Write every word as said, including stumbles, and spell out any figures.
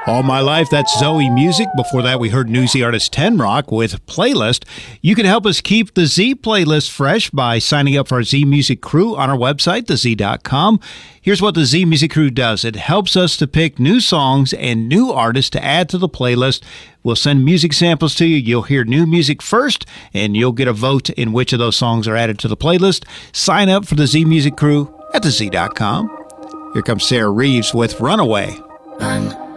All My Life, that's Zoe Music. Before that, we heard Newsy artist Ten Rock with Playlist. You can help us keep the Z playlist fresh by signing up for our Z Music Crew on our website, the z dot com. Here's what the Z Music Crew does. It helps us to pick new songs and new artists to add to the playlist. We'll send music samples to you. You'll hear new music first, and you'll get a vote in which of those songs are added to the playlist. Sign up for the Z Music Crew at the z dot com. Here comes Sarah Reeves with Runaway. Run.